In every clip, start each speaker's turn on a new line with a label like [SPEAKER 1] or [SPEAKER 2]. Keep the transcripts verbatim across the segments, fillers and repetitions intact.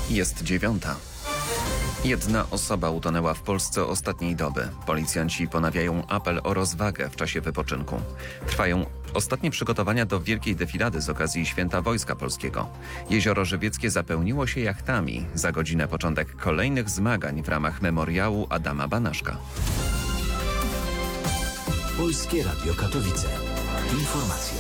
[SPEAKER 1] Jest dziewiąta. Jedna osoba utonęła w Polsce ostatniej doby. Policjanci ponawiają apel o rozwagę w czasie wypoczynku. Trwają ostatnie przygotowania do wielkiej defilady z okazji Święta Wojska Polskiego. Jezioro Żywieckie zapełniło się jachtami. Za godzinę początek kolejnych zmagań w ramach memoriału Adama Banaszka.
[SPEAKER 2] Polskie Radio Katowice. Informacje.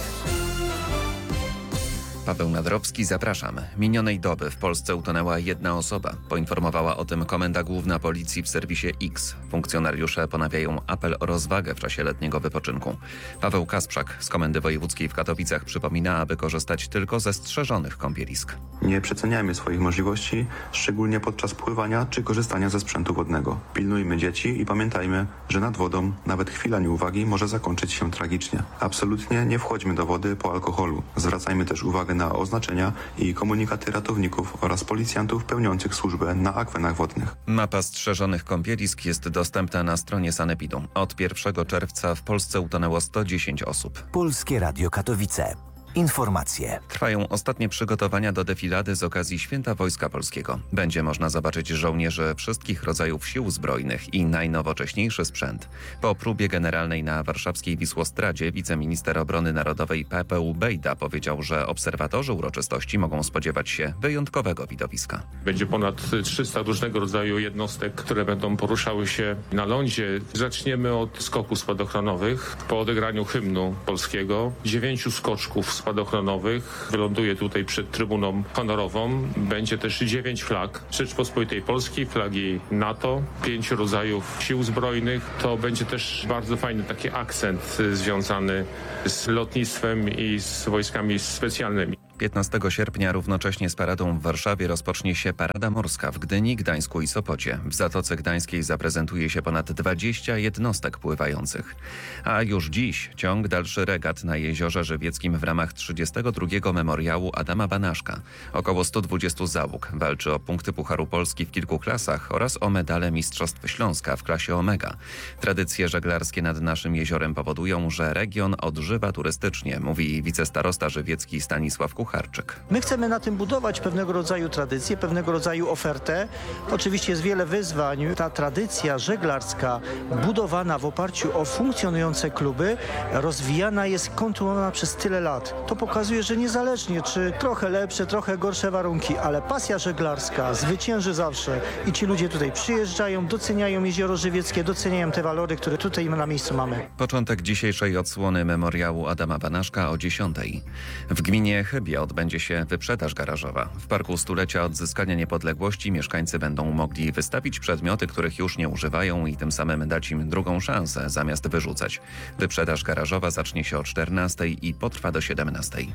[SPEAKER 1] Paweł Nadrowski, zapraszam. Minionej doby w Polsce utonęła jedna osoba. Poinformowała o tym Komenda Główna Policji w serwisie X. Funkcjonariusze ponawiają apel o rozwagę w czasie letniego wypoczynku. Paweł Kasprzak z Komendy Wojewódzkiej w Katowicach przypomina, aby korzystać tylko ze strzeżonych kąpielisk.
[SPEAKER 3] Nie przeceniajmy swoich możliwości, szczególnie podczas pływania czy korzystania ze sprzętu wodnego. Pilnujmy dzieci i pamiętajmy, że nad wodą nawet chwila nieuwagi może zakończyć się tragicznie. Absolutnie nie wchodźmy do wody po alkoholu. Zwracajmy też uwagę na oznaczenia i komunikaty ratowników oraz policjantów pełniących służbę na akwenach wodnych.
[SPEAKER 1] Mapa strzeżonych kąpielisk jest dostępna na stronie Sanepidu. Od pierwszego czerwca w Polsce utonęło sto dziesięć osób.
[SPEAKER 2] Polskie Radio Katowice. Informacje.
[SPEAKER 1] Trwają ostatnie przygotowania do defilady z okazji Święta Wojska Polskiego. Będzie można zobaczyć żołnierzy wszystkich rodzajów sił zbrojnych i najnowocześniejszy sprzęt. Po próbie generalnej na warszawskiej Wisłostradzie wiceminister obrony narodowej P P U Bejda powiedział, że obserwatorzy uroczystości mogą spodziewać się wyjątkowego widowiska.
[SPEAKER 4] Będzie ponad trzysta różnego rodzaju jednostek, które będą poruszały się na lądzie. Zaczniemy od skoków spadochronowych. Po odegraniu hymnu polskiego dziewięciu skoczków spadochronowych wyląduje tutaj przed trybuną honorową. Będzie też dziewięć flag Rzeczpospolitej Polskiej, flagi NATO, pięć rodzajów sił zbrojnych. To będzie też bardzo fajny taki akcent związany z lotnictwem i z wojskami specjalnymi.
[SPEAKER 1] piętnastego sierpnia równocześnie z paradą w Warszawie rozpocznie się parada morska w Gdyni, Gdańsku i Sopocie. W Zatoce Gdańskiej zaprezentuje się ponad dwadzieścia jednostek pływających. A już dziś ciąg dalszy regat na Jeziorze Żywieckim w ramach trzydziestego drugiego memoriału Adama Banaszka. Około stu dwudziestu załóg walczy o punkty Pucharu Polski w kilku klasach oraz o medale Mistrzostw Śląska w klasie Omega. Tradycje żeglarskie nad naszym jeziorem powodują, że region odżywa turystycznie, mówi wicestarosta żywiecki Stanisław Kucharczyk.
[SPEAKER 5] My chcemy na tym budować pewnego rodzaju tradycję, pewnego rodzaju ofertę. Oczywiście jest wiele wyzwań. Ta tradycja żeglarska budowana w oparciu o funkcjonujące kluby, rozwijana jest, kontynuowana przez tyle lat. To pokazuje, że niezależnie czy trochę lepsze, trochę gorsze warunki, ale pasja żeglarska zwycięży zawsze i ci ludzie tutaj przyjeżdżają, doceniają Jezioro Żywieckie, doceniają te walory, które tutaj na miejscu mamy.
[SPEAKER 1] Początek dzisiejszej odsłony memoriału Adama Banaszka o dziesiątej. W gminie Chybie odbędzie się wyprzedaż garażowa. W Parku Stulecia Odzyskania Niepodległości mieszkańcy będą mogli wystawić przedmioty, których już nie używają i tym samym dać im drugą szansę zamiast wyrzucać. Wyprzedaż garażowa zacznie się o czternastej i potrwa do siedemnastej.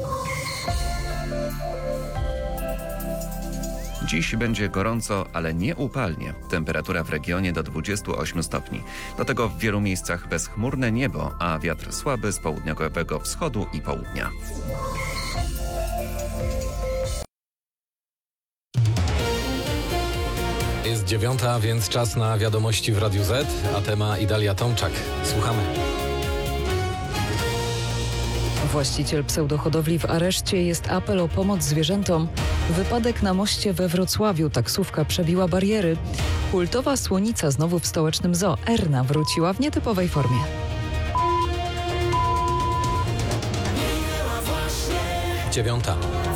[SPEAKER 1] Dziś będzie gorąco, ale nie upalnie. Temperatura w regionie do dwudziestu ośmiu stopni. Do tego w wielu miejscach bezchmurne niebo, a wiatr słaby z południowego wschodu i południa.
[SPEAKER 6] Jest dziewiąta, więc czas na wiadomości w Radiu Z, a tema Idalia Tomczak. Słuchamy.
[SPEAKER 7] Właściciel pseudohodowli w areszcie, jest apel o pomoc zwierzętom. Wypadek na moście we Wrocławiu, taksówka przebiła bariery. Kultowa słonica znowu w stołecznym zoo. Erna wróciła w nietypowej formie.
[SPEAKER 6] Dziewiąta.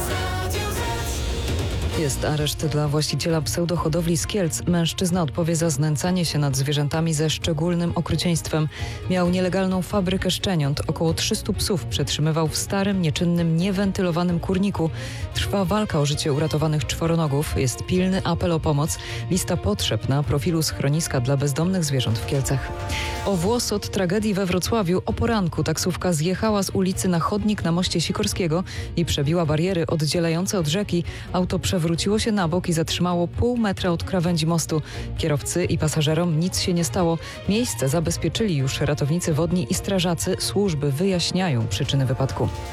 [SPEAKER 7] Jest areszt dla właściciela pseudohodowli z Kielc. Mężczyzna odpowie za znęcanie się nad zwierzętami ze szczególnym okrucieństwem. Miał nielegalną fabrykę szczeniąt. Około trzystu psów przetrzymywał w starym, nieczynnym, niewentylowanym kurniku. Trwa walka o życie uratowanych czworonogów. Jest pilny apel o pomoc. Lista potrzeb na profilu schroniska dla bezdomnych zwierząt w Kielcach. O włos od tragedii we Wrocławiu. O poranku taksówka zjechała z ulicy na chodnik na moście Sikorskiego i przebiła bariery oddzielające od rzeki. Auto przewróciło się na bok i zatrzymało pół metra od krawędzi mostu. Kierowcy i pasażerom nic się nie stało. Miejsce zabezpieczyli już ratownicy wodni i strażacy. Służby wyjaśniają przyczyny wypadku.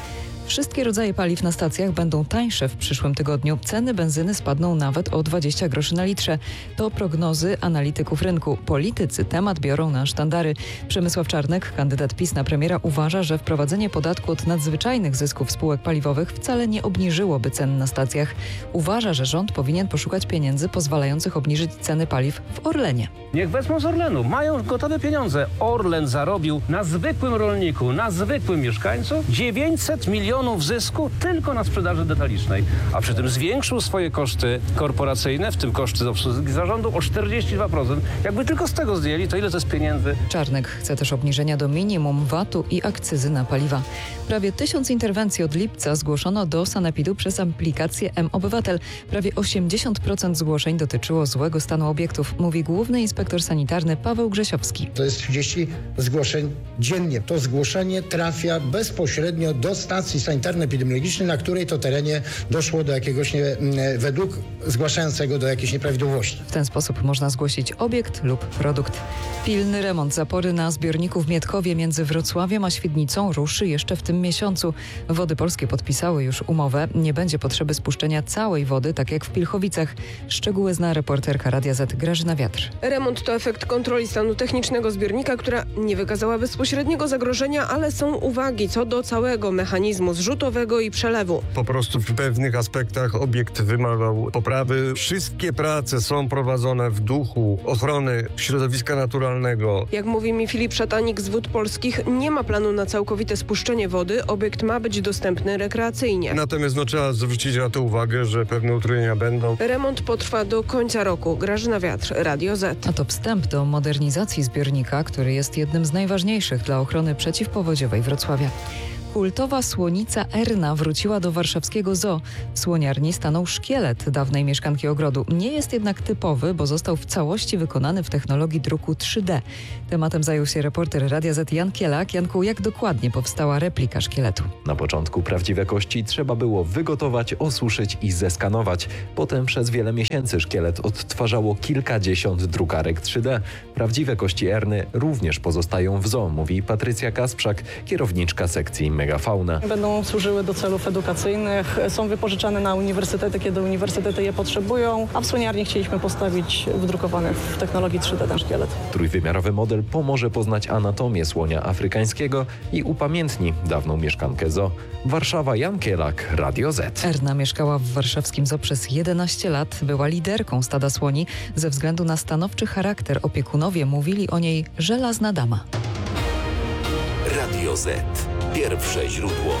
[SPEAKER 7] Wszystkie rodzaje paliw na stacjach będą tańsze w przyszłym tygodniu. Ceny benzyny spadną nawet o dwadzieścia groszy na litrze. To prognozy analityków rynku. Politycy temat biorą na sztandary. Przemysław Czarnek, kandydat PiS na premiera, uważa, że wprowadzenie podatku od nadzwyczajnych zysków spółek paliwowych wcale nie obniżyłoby cen na stacjach. Uważa, że rząd powinien poszukać pieniędzy pozwalających obniżyć ceny paliw w Orlenie.
[SPEAKER 8] Niech wezmą z Orlenu. Mają gotowe pieniądze. Orlen zarobił na zwykłym rolniku, na zwykłym mieszkańcu dziewięćset milionów zysku tylko na sprzedaży detalicznej. A przy tym zwiększył swoje koszty korporacyjne, w tym koszty obsługi zarządu, o czterdzieści dwa procent. Jakby tylko z tego zdjęli, to ile to jest pieniędzy?
[SPEAKER 7] Czarnek chce też obniżenia do minimum V A T-u i akcyzy na paliwa. Prawie tysiąc interwencji od lipca zgłoszono do sanepidu przez aplikację M-Obywatel. Prawie osiemdziesiąt procent zgłoszeń dotyczyło złego stanu obiektów, mówi główny inspektor sanitarny Paweł Grzesiowski.
[SPEAKER 9] To jest trzydzieści zgłoszeń dziennie. To zgłoszenie trafia bezpośrednio do stacji sanitarno-epidemiologicznej, na której to terenie doszło do jakiegoś, nie, według zgłaszającego, do jakiejś nieprawidłowości.
[SPEAKER 7] W ten sposób można zgłosić obiekt lub produkt. Pilny remont zapory na zbiorniku w Mietkowie między Wrocławiem a Świdnicą ruszy jeszcze w tym miesiącu. Wody Polskie podpisały już umowę. Nie będzie potrzeby spuszczenia całej wody, tak jak w Pilchowicach. Szczegóły zna reporterka Radia Z Grażyna Wiatr.
[SPEAKER 10] Remont to efekt kontroli stanu technicznego zbiornika, która nie wykazała bezpośredniego zagrożenia, ale są uwagi co do całego mechanizmu zrzutowego i przelewu.
[SPEAKER 11] Po prostu w pewnych aspektach obiekt wymagał poprawy. Wszystkie prace są prowadzone w duchu ochrony środowiska naturalnego.
[SPEAKER 10] Jak mówi mi Filip Szatanik z Wód Polskich, nie ma planu na całkowite spuszczenie wody. Obiekt ma być dostępny rekreacyjnie.
[SPEAKER 11] Natomiast no, trzeba zwrócić na to uwagę, że pewne utrudnienia będą.
[SPEAKER 10] Remont potrwa do końca roku. Grażyna Wiatr, Radio Z.
[SPEAKER 7] A to wstęp do modernizacji zbiornika, który jest jednym z najważniejszych dla ochrony przeciwpowodziowej Wrocławia. Kultowa słonica Erna wróciła do warszawskiego zoo. W słoniarni stanął szkielet dawnej mieszkanki ogrodu. Nie jest jednak typowy, bo został w całości wykonany w technologii druku trzy D. Tematem zajął się reporter Radia Z Jan Kielak. Janku, jak dokładnie powstała replika szkieletu?
[SPEAKER 12] Na początku prawdziwe kości trzeba było wygotować, osuszyć i zeskanować. Potem przez wiele miesięcy szkielet odtwarzało kilkadziesiąt drukarek trzy D. Prawdziwe kości Erny również pozostają w zoo, mówi Patrycja Kasprzak, kierowniczka sekcji Megafauna.
[SPEAKER 13] Będą służyły do celów edukacyjnych, są wypożyczane na uniwersytety, kiedy uniwersytety je potrzebują, a w słoniarni chcieliśmy postawić wdrukowany w technologii trzy D ten szkielet.
[SPEAKER 12] Trójwymiarowy model pomoże poznać anatomię słonia afrykańskiego i upamiętni dawną mieszkankę zoo. Warszawa, Jan Kielak, Radio Z.
[SPEAKER 7] Erna mieszkała w warszawskim zoo przez jedenaście lat. Była liderką stada słoni. Ze względu na stanowczy charakter opiekunowie mówili o niej żelazna dama.
[SPEAKER 2] Radio Z. Pierwsze źródło.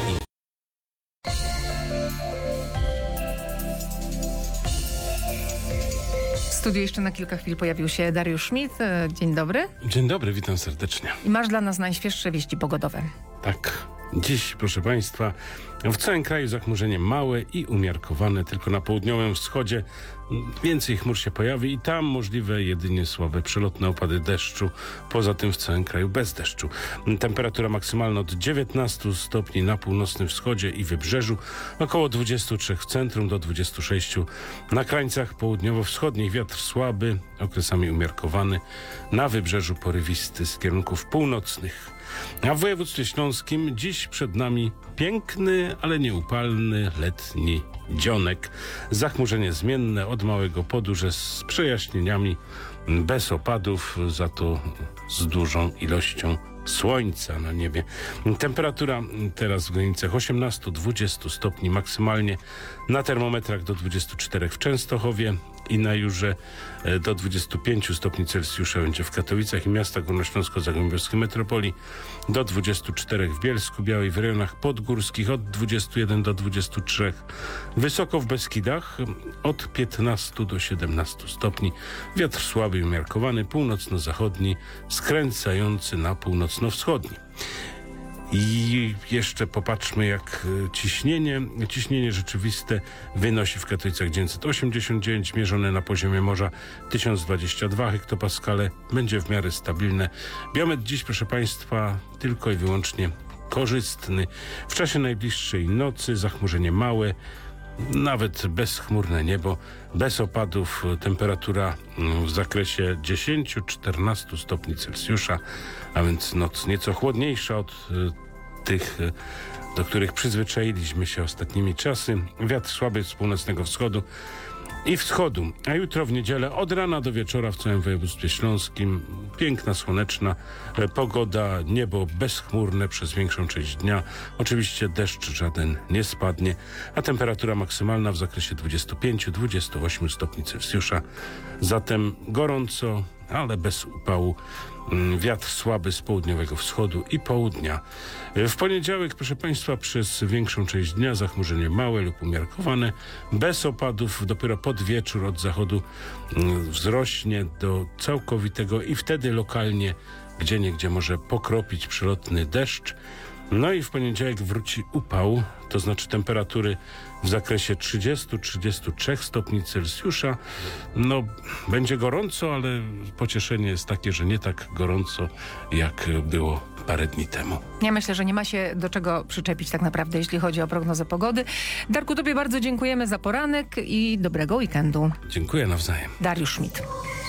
[SPEAKER 14] W studiu jeszcze na kilka chwil pojawił się Dariusz Schmidt. Dzień dobry.
[SPEAKER 15] Dzień dobry, witam serdecznie.
[SPEAKER 14] I masz dla nas najświeższe wieści pogodowe.
[SPEAKER 15] Tak. Dziś, proszę Państwa, w całym kraju zachmurzenie małe i umiarkowane. Tylko na południowym wschodzie więcej chmur się pojawi i tam możliwe jedynie słabe przelotne opady deszczu. Poza tym w całym kraju bez deszczu. Temperatura maksymalna od dziewiętnastu stopni na północnym wschodzie i wybrzeżu, około dwudziestu trzech w centrum do dwudziestu sześciu na krańcach południowo-wschodnich. Wiatr słaby, okresami umiarkowany, na wybrzeżu porywisty z kierunków północnych. A w województwie śląskim dziś przed nami piękny, ale nieupalny letni dzionek. Zachmurzenie zmienne od małego podórze z przejaśnieniami, bez opadów, za to z dużą ilością słońca na niebie. Temperatura teraz w granicach osiemnastu do dwudziestu stopni maksymalnie, na termometrach do dwudziestu czterech w Częstochowie i na Jurze do dwudziestu pięciu stopni Celsjusza będzie w Katowicach i miastach górnośląsko-zagłębiowskiej metropolii, do dwudziestu czterech w Bielsku Białej, w rejonach podgórskich od dwudziestu jeden do dwudziestu trzech, wysoko w Beskidach od piętnastu do siedemnastu stopni, wiatr słaby i umiarkowany, północno-zachodni, skręcający na północno-wschodni. I jeszcze popatrzmy, jak ciśnienie, ciśnienie rzeczywiste wynosi w Katowicach dziewięćset osiemdziesiąt dziewięć, mierzone na poziomie morza tysiąc dwadzieścia dwa hektopaskale, będzie w miarę stabilne. Biometr dziś, proszę Państwa, tylko i wyłącznie korzystny. W czasie najbliższej nocy zachmurzenie małe, nawet bezchmurne niebo, bez opadów, temperatura w zakresie dziesięciu do czternastu stopni Celsjusza, a więc noc nieco chłodniejsza od tych, do których przyzwyczailiśmy się ostatnimi czasy. Wiatr słaby z północnego wschodu i wschodu, a jutro w niedzielę od rana do wieczora w całym województwie śląskim piękna, słoneczna pogoda, niebo bezchmurne przez większą część dnia. Oczywiście deszcz żaden nie spadnie, a temperatura maksymalna w zakresie dwudziestu pięciu do dwudziestu ośmiu stopni Celsjusza. Zatem gorąco, ale bez upału. Wiatr słaby z południowego wschodu i południa. W poniedziałek, proszę Państwa, przez większą część dnia zachmurzenie małe lub umiarkowane, bez opadów. Dopiero pod wieczór od zachodu wzrośnie do całkowitego i wtedy lokalnie gdzieniegdzie może pokropić przelotny deszcz. No i w poniedziałek wróci upał, to znaczy temperatury w zakresie trzydziestu do trzydziestu trzech stopni Celsjusza. No, będzie gorąco, ale pocieszenie jest takie, że nie tak gorąco, jak było parę dni temu.
[SPEAKER 14] Ja myślę, że nie ma się do czego przyczepić tak naprawdę, jeśli chodzi o prognozę pogody. Darku, tobie bardzo dziękujemy za poranek i dobrego weekendu.
[SPEAKER 15] Dziękuję nawzajem.
[SPEAKER 14] Dariusz Schmidt.